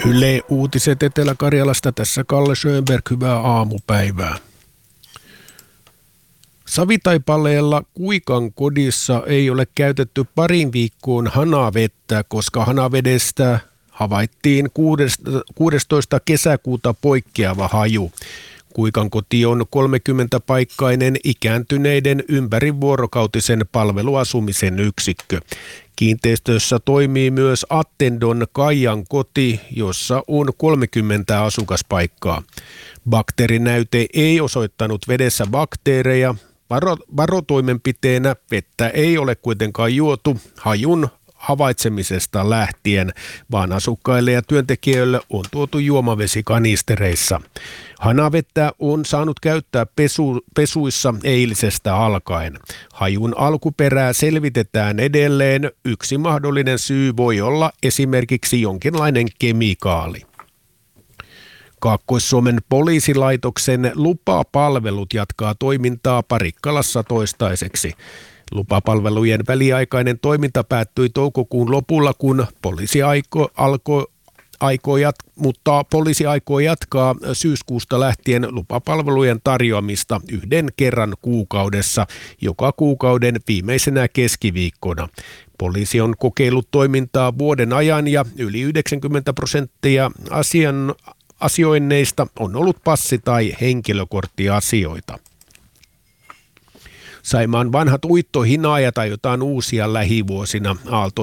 Yle Uutiset Etelä-Karjalasta, tässä Kalle Schönberg, hyvää aamupäivää. Savitaipaleella Kuikan kodissa ei ole käytetty parin viikkoon hanavettä, koska hanavedestä havaittiin 16. kesäkuuta poikkeava haju. Kuikan koti on 30-paikkainen ikääntyneiden ympärivuorokautisen palveluasumisen yksikkö. Kiinteistössä toimii myös Attendon Kaijan koti, jossa on 30 asukaspaikkaa. Bakteerinäyte ei osoittanut vedessä bakteereja. Varotoimenpiteenä vettä ei ole kuitenkaan juotu hajun havaitsemisesta lähtien, vaan asukkaille ja työntekijöille on tuotu juomavesikanistereissa. Hanavettä on saanut käyttää pesuissa eilisestä alkaen. Hajun alkuperää selvitetään edelleen. Yksi mahdollinen syy voi olla esimerkiksi jonkinlainen kemikaali. Kaakkois-Suomen poliisilaitoksen lupapalvelut jatkaa toimintaa Parikkalassa toistaiseksi. Lupapalvelujen väliaikainen toiminta päättyi toukokuun lopulla, kun poliisi aikoo jatkaa syyskuusta lähtien lupapalvelujen tarjoamista yhden kerran kuukaudessa, joka kuukauden viimeisenä keskiviikkona. Poliisi on kokeillut toimintaa vuoden ajan ja yli 90% asioinneista on ollut passi- tai henkilökorttiasioita. Saimaan vanhat uittohinaajat aiotaan uusia lähivuosina.